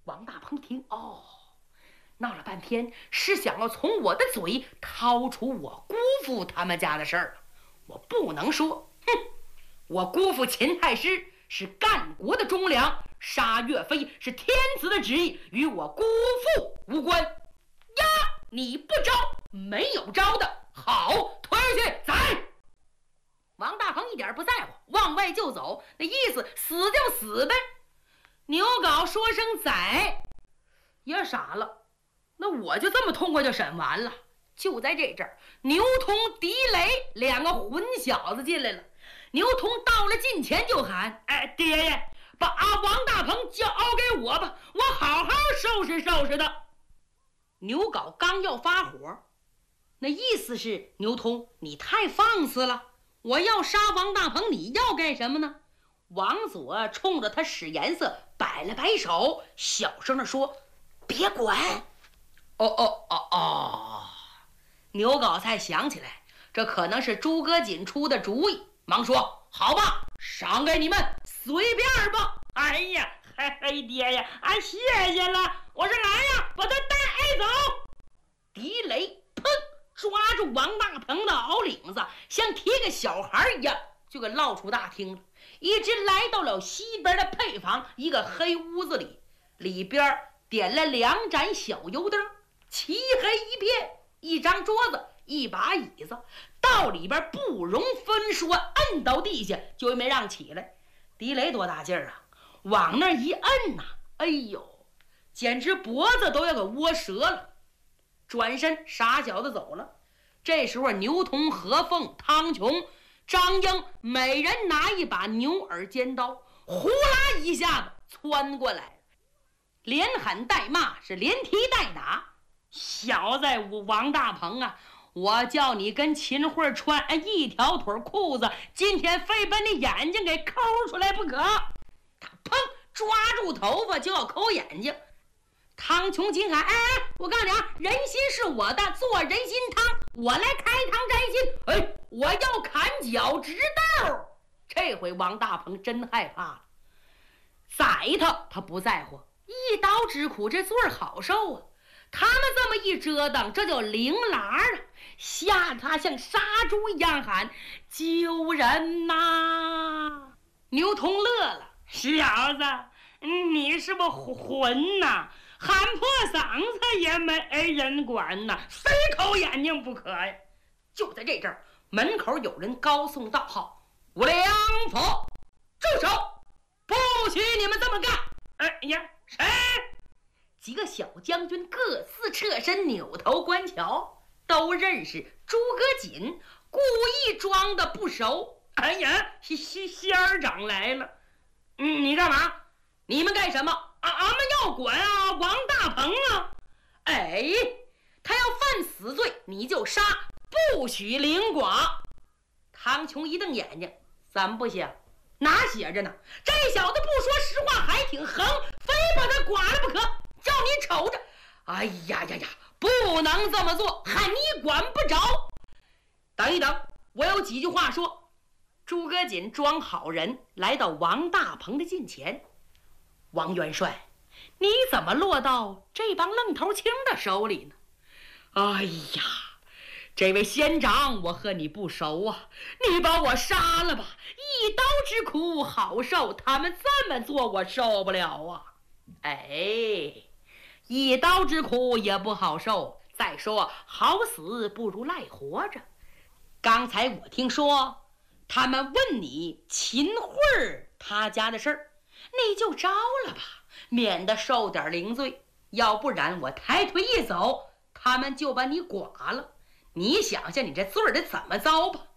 王大鹏听，闹了半天是想要从我的嘴掏出我姑父他们家的事儿，我不能说。我姑父秦太师是干国的忠良，杀岳飞是天子的旨意，与我姑父无关。呀，你不招，没有招的，好，推去宰！王大鹏一点不在乎，往外就走，那意思死就死呗。牛皋说声宰，也傻了。那我就这么痛快就审完了。就在这阵儿，牛通、狄雷两个混小子进来了。牛通到了近前就喊：“哎，爹爷，把王大鹏交给我吧，我好好收拾收拾他。”牛皋刚要发火，那意思是：牛通，你太放肆了！我要杀王大鹏，你要干什么呢？王佐冲着他使颜色，摆了摆手，小声地说：“别管。”牛皋才想起来，这可能是诸葛瑾出的主意，忙说：“好吧，赏给你们，随便吧。” 哎呀，嘿爹呀，谢谢了，我是来呀，把他带走。 狄雷砰抓住王大鹏的袄领子，像提个小孩一样就给捞出大厅了，一直来到了西边的配房，一个黑屋子里，里边点了2盏小油灯，漆黑一片，一张桌子，一把椅子，到里边不容分说，摁到地下就没让起来。狄雷多大劲儿啊，往那一摁呐，哎呦，简直脖子都要给窝折了。转身傻小子走了。这时候牛童、何凤、汤琼、张英每人拿一把牛耳尖刀，呼啦一下子窜过来，连喊带骂，是连踢带打。小子王大鹏啊，我叫你跟秦桧穿一条腿裤子，今天非把你眼睛给抠出来不可。他砰抓住头发就要抠眼睛。汤琼紧喊：“哎，我告诉你啊，人心是我的，做人心汤，我来开汤摘心。哎，我要砍脚趾头。”这回王大鹏真害怕了，宰他不在乎，一刀之苦这罪儿好受啊。他们这么一折腾，这就铃喇了，吓得他像杀猪一样喊：“救人呐！”牛童乐了：“ 小子，你是不混呐？喊破嗓子也没人管呐，非抠眼睛不可呀！” 就在这阵儿，门口有人高颂道号：“吴良府，住手！不许你们这么干！” 哎呀，谁？ 几个小将军各自侧身，扭头观瞧，都认识诸葛瑾，故意装的不熟。 “哎呀，仙儿长来了！你干嘛？ 你们干什么？ 俺们要管王大鹏啊！ 哎，他要犯死罪，你就杀，不许凌寡。”汤琼一瞪眼睛：“咱不行，哪写着呢？这小子不说实话，还挺横，非把他剐了不可。叫你瞅着！哎呀，不能这么做，喊你管不着。等一等，我有几句话说。”诸葛瑾装好人，来到王大鹏的近前：“王元帅，你怎么落到这帮愣头青的手里呢？”“哎呀，这位先长，我和你不熟啊，你把我杀了吧，一刀之苦好受，他们这么做我受不了啊。”“哎，一刀之苦也不好受，再说好死不如赖活着。刚才我听说他们问你秦桧他家的事儿，你就招了吧，免得受点零罪，要不然我抬腿一走，他们就把你剐了。你想想你这罪儿得怎么遭吧？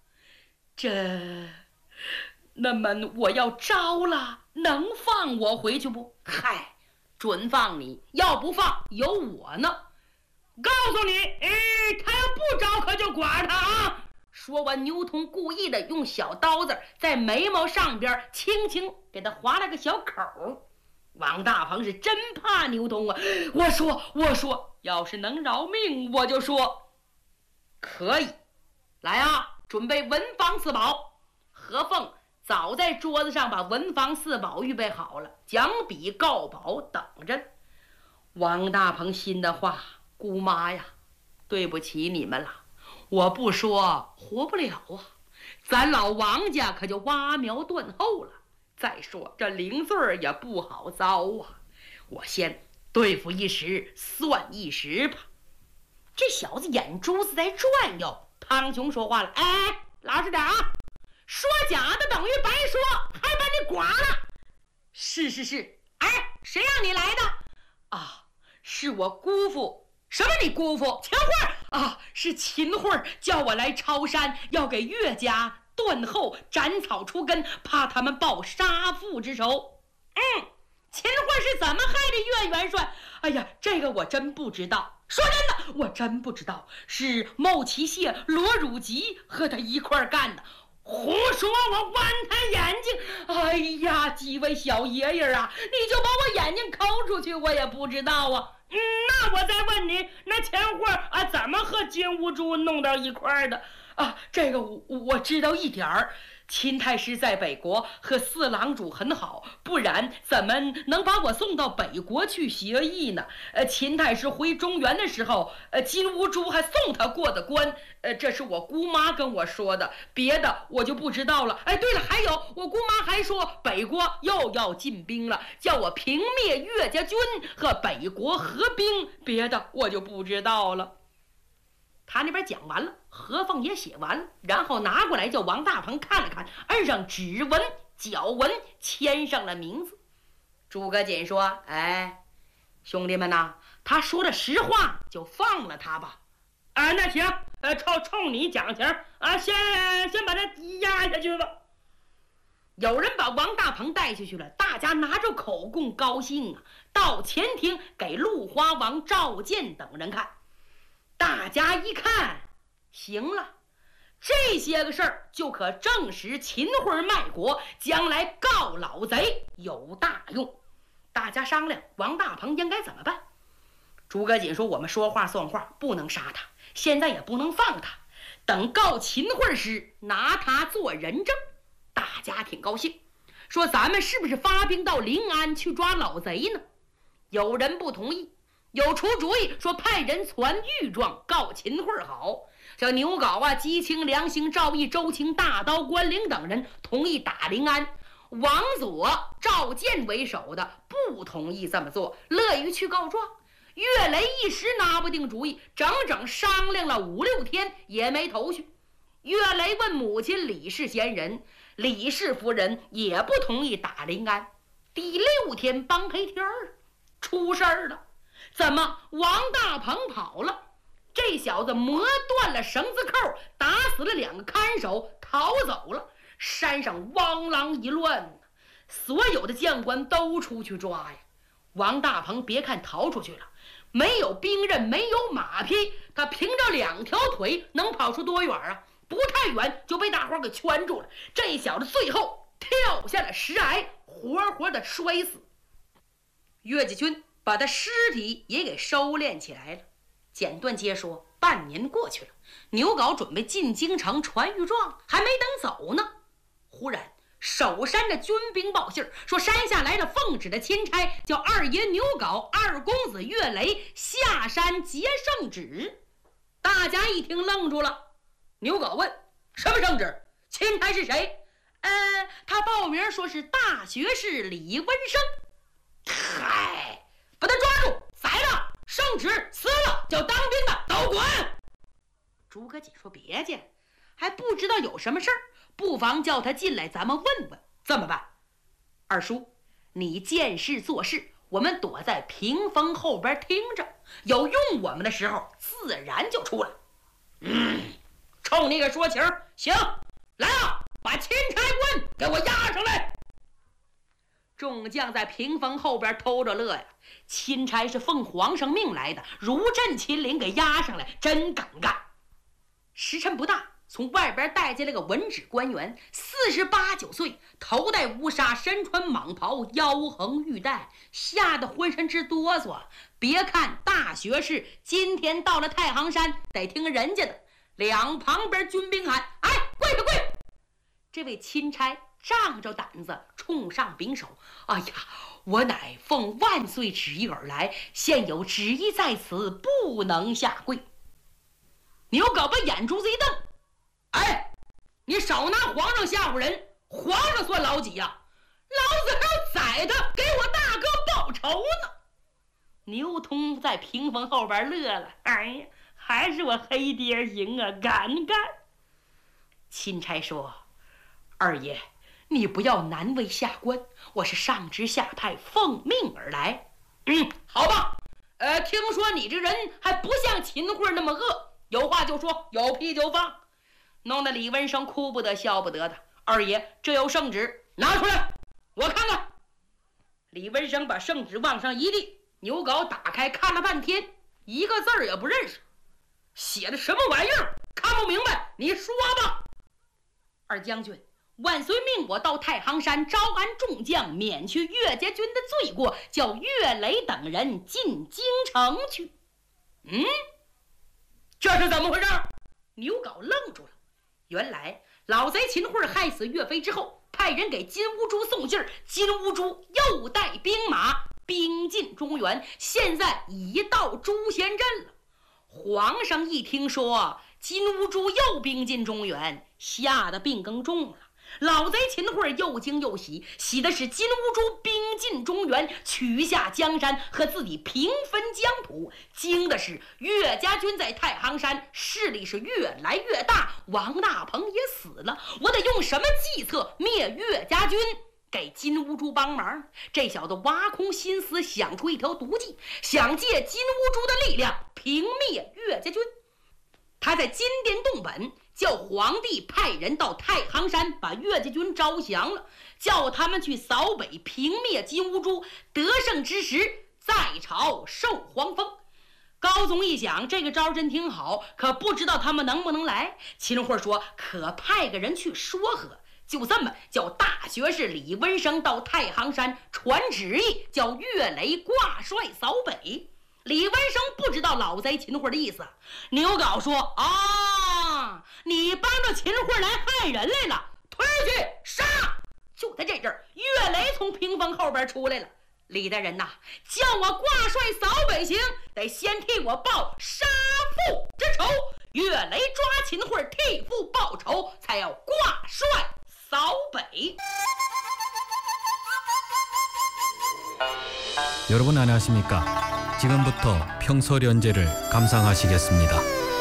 那么我要招了，能放我回去不？嗨，准放你，要不放有我呢。 告诉你，他要不招可就剐他啊！” 说完，牛童故意的用小刀子在眉毛上边轻轻给他划了个小口。王大鹏是真怕牛童啊！我说，要是能饶命，我就说可以。来啊，准备文房四宝。何凤早在桌子上把文房四宝预备好了，讲笔、告宝等着。 王大鹏心的话：姑妈呀，对不起你们了，我不说活不了啊，咱老王家可就挖苗断后了。再说这零碎也不好糟啊，我先对付一时算一时吧。这小子眼珠子在转悠。胖熊说话了：哎，老实点啊，说假的等于白说，还把你剐了。是，哎，谁让你来的啊？是我姑父。什么你姑父？秦桧啊，是秦桧叫我来超山，要给岳家断后，斩草除根，怕他们报杀父之仇。秦桧是怎么害的岳元帅？哎呀，这个我真不知道。说真的，我真不知道，是牟奇谢、罗汝吉和他一块干的。胡说！我剜他眼睛。哎呀，几位小爷爷啊，你就把我眼睛抠出去，我也不知道啊。 那我再问你，那钱货啊，怎么和金兀术弄到一块的啊？这个我知道一点儿。秦太师在北国和四郎主很好，不然怎么能把我送到北国去学艺呢？秦太师回中原的时候，金兀术还送他过的关。这是我姑妈跟我说的，别的我就不知道了。哎，对了，还有我姑妈还说北国又要进兵了，叫我平灭岳家军和北国合兵，别的我就不知道了。他那边讲完了，何凤也写完了，然后拿过来叫王大鹏看了看，摁上指纹、脚纹，签上了名字。诸葛瑾说：哎，兄弟们呐，他说了实话，就放了他吧。 啊，那行，冲你讲情啊，先把他压下去吧。 有人把王大鹏带下去了，大家拿着口供高兴啊，到前庭给陆花王赵建等人看。大家一看，行了，这些个事儿就可证实秦桧卖国，将来告老贼有大用。大家商量王大鹏应该怎么办。诸葛瑾说：我们说话算话，不能杀他，现在也不能放他，等告秦桧时拿他做人证。大家挺高兴，说咱们是不是发兵到临安去抓老贼呢？有人不同意，有出主意说派人传御状告秦桧好。像牛皋啊、姬青、梁兴、赵毅、周青、大刀、关灵等人同意打临安，王佐、赵建为首的不同意这么做，乐于去告状。岳雷一时拿不定主意，整整商量了5、6天也没头绪。岳雷问母亲李氏贤人，李氏夫人也不同意打临安。第6天帮黑天儿出事儿了，怎么王大鹏跑了？这小子磨断了绳子扣，打死了2个看守，逃走了。山上汪啷一乱，所有的将官都出去抓呀。王大鹏别看逃出去了，没有兵刃，没有马匹，他凭着2条腿能跑出多远啊？不太远就被大伙给圈住了。这小子最后跳下了石崖，活活的摔死。岳家军把他尸体也给收敛起来了。简短接说，半年过去了，牛皋准备进京城传御状，还没等走呢，忽然守山的军兵报信说山下来了奉旨的钦差，叫二爷牛皋、二公子岳雷下山结圣旨。大家一听愣住了。牛皋问：什么圣旨？钦差是谁？他报名说是大学士李文生。嗨，把他抓住，宰了，圣旨撕了，叫当兵的都滚。诸葛瑾说：别介，还不知道有什么事儿，不妨叫他进来，咱们问问怎么办。二叔，你见事做事，我们躲在屏风后边听着，有用我们的时候自然就出来。冲你个说情，行，来啊，把钦差官给我押上来。众将在屏风后边偷着乐呀。钦差是奉皇上命来的，如朕亲临给押上来，真敢干。时辰不大，从外边带进来个文职官员，48、9岁，头戴乌纱，身穿蟒袍，腰横玉带，吓得浑身直哆嗦。别看大学士今天到了太行山，得听人家的。两旁边军兵喊：哎，跪下跪！这位钦差仗着胆子冲上禀首：哎呀， 我乃奉万岁旨意而来，现有旨意在此，不能下跪。牛皋把眼珠子一瞪，哎，你少拿皇上吓唬人，皇上算老几呀？老子还要宰他，给我大哥报仇呢。牛通在屏风后边乐了， 哎呀，还是我黑爹行啊，敢干。 钦差说，二爷，你不要难为下官，我是上知下派，奉命而来。好吧。听说你这人还不像秦桧那么恶，有话就说，有屁就放，弄得李文生哭不得笑不得的。二爷，这有圣旨，拿出来我看看。李文生把圣旨往上一递，牛皋打开看了半天，一个字儿也不认识，写的什么玩意儿？看不明白，你说吧。二将军，万岁命我到太行山招安众将，免去岳家军的罪过，叫岳雷等人进京城去。这是怎么回事？牛皋愣住了。原来老贼秦桧害死岳飞之后，派人给金兀术送信儿，金兀术又带兵马兵进中原，现在已到朱仙镇了。皇上一听说金兀术又兵进中原，吓得病更重了。老贼秦桧又惊又喜，喜的是金兀术兵进中原，取下江山，和自己平分疆土；惊的是岳家军在太行山势力是越来越大，王大鹏也死了，我得用什么计策灭岳家军？给金兀术帮忙。这小子挖空心思想出一条毒计，想借金兀术的力量平灭岳家军。他在金殿动本，叫皇帝派人到太行山把岳家军招降了，叫他们去扫北平灭金兀术，得胜之时在朝受皇封。高宗一想，这个招真挺好，可不知道他们能不能来。秦桧说可派个人去说和，就这么叫大学士李文生到太行山传旨意，叫岳雷挂帅扫北。李文生不知道老贼秦桧的意思。牛皋说你帮着秦桧来害人来了，推去杀。就在这阵儿，岳雷从屏风后边出来了。李大人呐，叫我挂帅扫北行，得先替我报杀父之仇。岳雷抓秦桧替父报仇，才要挂帅扫北。 여러분 안녕하십니까? 지금부터 평소련제를 감상하시겠습니다.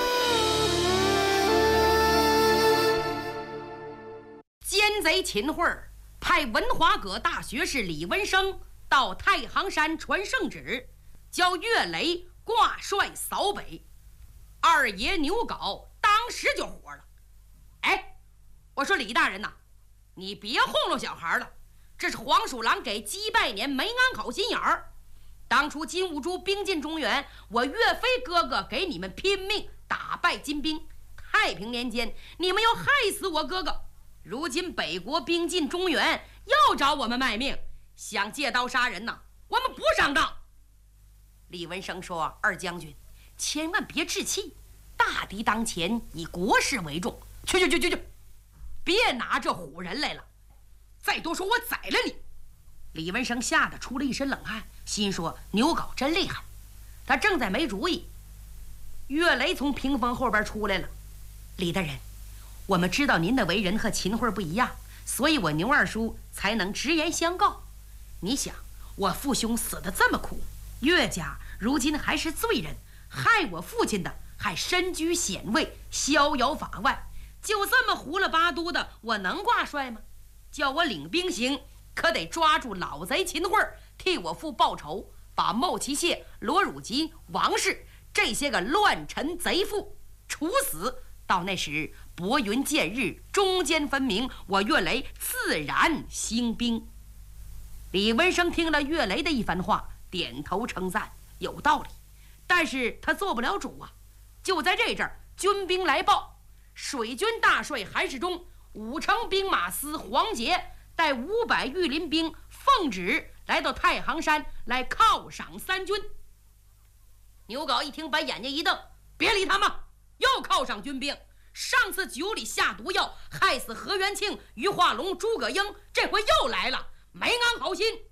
奸贼秦桧派文华阁大学士李文生到太行山传圣旨，叫岳雷挂帅扫北。二爷牛皋当时就火了。哎，我说李大人呐，你别哄弄小孩了，这是黄鼠狼给鸡拜年，没安好心眼儿。当初金兀术兵进中原，我岳飞哥哥给你们拼命打败金兵。太平年间，你们又害死我哥哥。如今北国兵进中原，又找我们卖命，想借刀杀人呐！我们不上当。李文生说：“二将军，千万别置气，大敌当前，以国事为重。去，别拿这唬人来了！再多说，我宰了你！”李文生吓得出了一身冷汗，心说：“牛皋真厉害。”他正在没主意，岳雷从屏风后边出来了。李大人，我们知道您的为人和秦桧不一样，所以我牛二叔才能直言相告。你想，我父兄死得这么苦，岳家如今还是罪人，害我父亲的还身居显位，逍遥法外，就这么胡了八嘟的，我能挂帅吗？叫我领兵行，可得抓住老贼秦桧，替我父报仇，把牟齐谢、罗汝吉、王氏这些个乱臣贼妇处死。到那时，拨云见日，中间分明，我岳雷自然兴兵。李文生听了岳雷的一番话，点头称赞，有道理，但是他做不了主啊。就在这阵儿，军兵来报，水军大帅韩世忠、武城兵马司黄杰带500御林兵奉旨来到太行山来犒赏三军。牛皋一听，把眼睛一瞪，别理他们，又犒赏军兵。上次酒里下毒药，害死何元庆、于化龙、诸葛英，这回又来了，没安好心。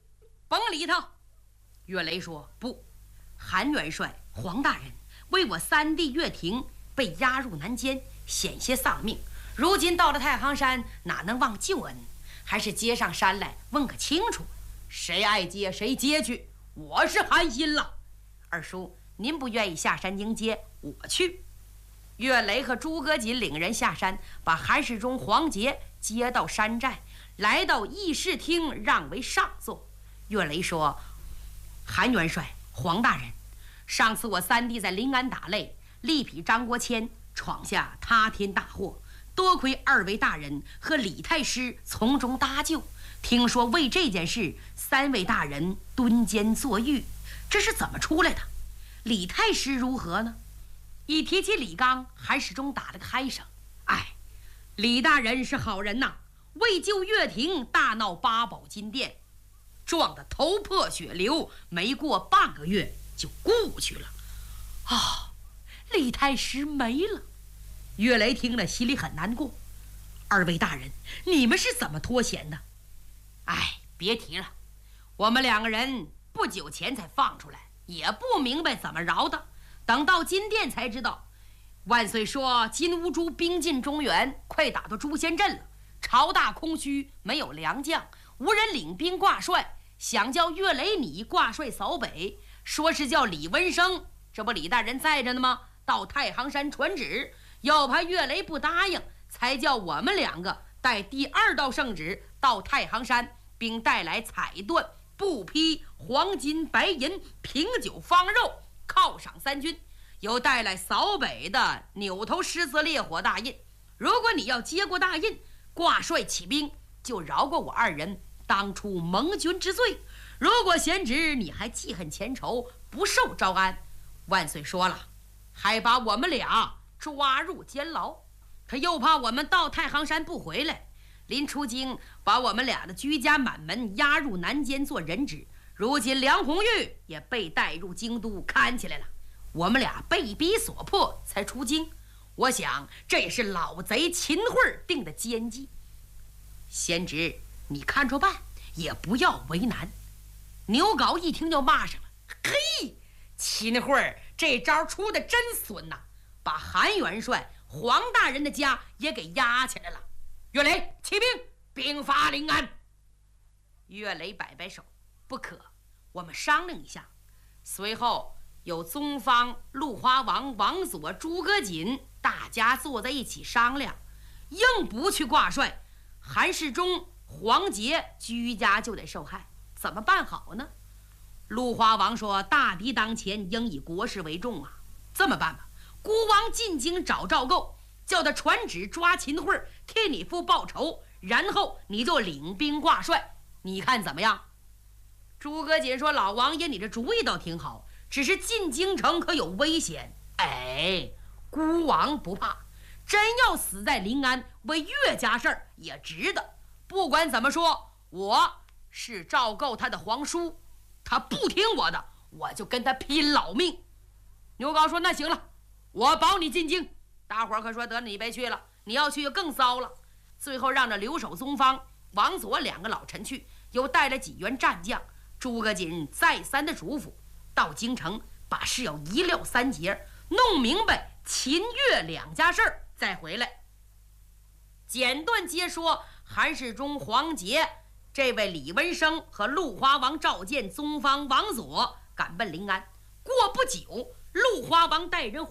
甭理他。岳雷说：“不，韩元帅、黄大人为我三弟岳霆被押入南监，险些丧命。如今到了太行山，哪能忘旧恩？还是接上山来问个清楚。谁爱接谁接去，我是寒心了。二叔，您不愿意下山迎接，我去。”岳雷和朱格锦领人下山，把韩世忠、黄杰接到山寨，来到议事厅，让为上座。岳雷说：“韩元帅、黄大人，上次我三弟在临安打擂，力匹张国谦，闯下塌天大祸，多亏二位大人和李太师从中搭救。听说为这件事，三位大人蹲监坐狱，这是怎么出来的？李太师如何呢？”一提起李刚，韩世忠打了个嗨声：“哎，李大人是好人呐，为救岳霆大闹八宝金殿，撞得头破血流，没过半个月就故去了。啊，李太师没了。”岳雷听了心里很难过。二位大人，你们是怎么脱险的？哎，别提了，我们两个人不久前才放出来，也不明白怎么饶的。等到金殿才知道，万岁说金兀术兵进中原，快打到诛仙阵了，朝大空虚，没有良将，无人领兵挂帅，想叫岳雷你挂帅扫北，说是叫李文生，这不李大人在着呢吗？到太行山传旨，要怕岳雷不答应，才叫我们两个带第二道圣旨到太行山，并带来彩缎、布匹、黄金、白银、瓶酒、方肉，犒赏三军，又带来扫北的扭头狮子烈火大印。如果你要接过大印，挂帅起兵，就饶过我二人当初盟军之罪；如果贤侄你还记恨前仇，不受招安，万岁说了，还把我们俩抓入监牢。他又怕我们到太行山不回来，临出京把我们俩的居家满门押入南监做人质。如今梁红玉也被带入京都看起来了，我们俩被逼所迫才出京。我想这也是老贼秦桧定的奸计。贤侄，你看着办，也不要为难。牛皋一听就骂上了：“嘿，秦桧这招出的真损呐，把韩元帅、黄大人的家也给压起来了。岳雷起兵，兵发临安。”岳雷摆摆手：“不可，我们商量一下。”随后有宗方、陆花王、王佐、诸葛瑾大家坐在一起商量，硬不去挂帅，韩世忠、黄杰居家就得受害，怎么办好呢？陆花王说：“大敌当前，应以国事为重啊。这么办吧，孤王进京找赵构，叫他传旨抓秦桧，替你父报仇，然后你就领兵挂帅，你看怎么样？”诸葛瑾说：“老王爷，你这主意倒挺好，只是进京城可有危险。哎，孤王不怕，真要死在临安，为岳家事儿也值得。不管怎么说，我是赵构他的皇叔，他不听我的，我就跟他拼老命。”牛皋说：“那行了，我保你进京。”大伙儿可说：“得了，你别去了，你要去就更糟了。”最后让着留守宗方、王佐两个老臣去，又带了几员战将。诸葛瑾再三的嘱咐，到京城把事要一料三节，弄明白秦岳两家事儿再回来。简短接说，韩世忠、黄杰这位李文生和陆花王召见宗方王佐，赶奔临安。过不久，陆花王带人